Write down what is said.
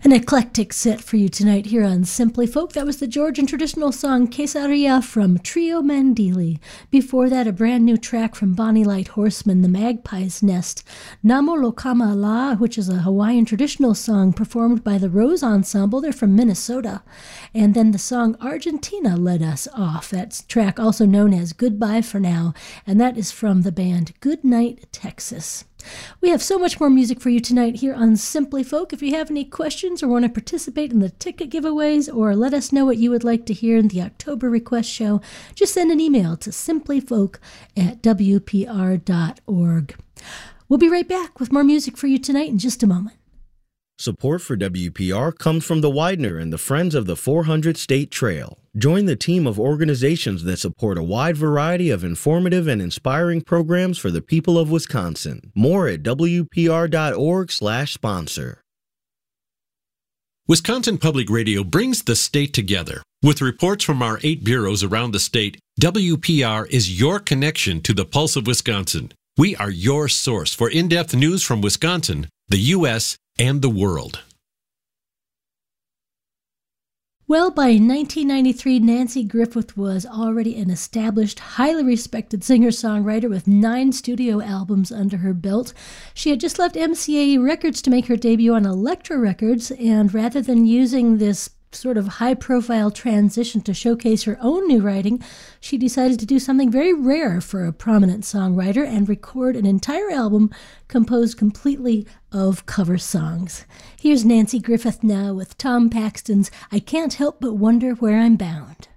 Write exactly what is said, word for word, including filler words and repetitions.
An eclectic set for you tonight here on Simply Folk. That was the Georgian traditional song Kesaria from Trio Mandili. Before that, a brand new track from Bonnie Light Horseman, The Magpie's Nest. Namo Lokama La, which is a Hawaiian traditional song performed by the Rose Ensemble. They're from Minnesota. And then the song Argentina led us off. That track also known as Goodbye for Now. And that is from the band Goodnight, Texas. We have so much more music for you tonight here on Simply Folk. If you have any questions or want to participate in the ticket giveaways or let us know what you would like to hear in the October Request Show, just send an email to simplyfolk at w p r dot org. We'll be right back with more music for you tonight in just a moment. Support for W P R comes from the Widener and the Friends of the four hundred State Trail. Join the team of organizations that support a wide variety of informative and inspiring programs for the people of Wisconsin. More at w p r dot org slash sponsor. Wisconsin Public Radio brings the state together. With reports from our eight bureaus around the state, W P R is your connection to the pulse of Wisconsin. We are your source for in-depth news from Wisconsin, the U S, and the world. Well, by nineteen ninety-three, Nanci Griffith was already an established, highly respected singer-songwriter with nine studio albums under her belt. She had just left M C A Records to make her debut on Elektra Records, and rather than using this sort of high-profile transition to showcase her own new writing, she decided to do something very rare for a prominent songwriter and record an entire album composed completely of cover songs. Here's Nanci Griffith now with Tom Paxton's I Can't Help But Wonder Where I'm Bound.